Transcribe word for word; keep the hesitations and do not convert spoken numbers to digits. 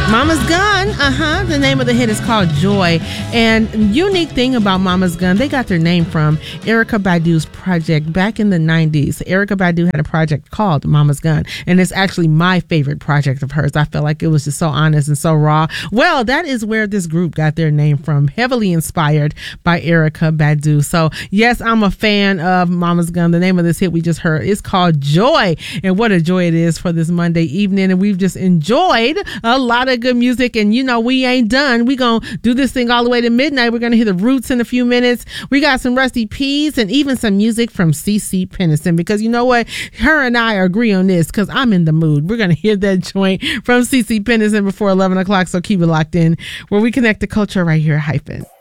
Mama's Gun, uh-huh. The name of the hit is called Joy. And unique thing about Mama's Gun, they got their name from Erykah Badu's project back in the nineties. Erykah Badu had a project called Mama's Gun, and it's actually my favorite project of hers. I felt like it was just so honest and so raw. Well, that is where this group got their name from, heavily inspired by Erykah Badu. So, yes, I'm a fan of Mama's Gun. The name of this hit we just heard is called Joy, and what a joy it is for this Monday evening. And we've just enjoyed a lot of good music, and you know we ain't done. We gonna do this thing all the way to midnight. We're gonna hear the Roots in a few minutes. We got some Rusty Peas and even some music from CeCe Peniston, because you know what, her and I agree on this because I'm in the mood. We're gonna hear that joint from CeCe Peniston before eleven o'clock, so keep it locked in where we connect the culture right here at Hyphen.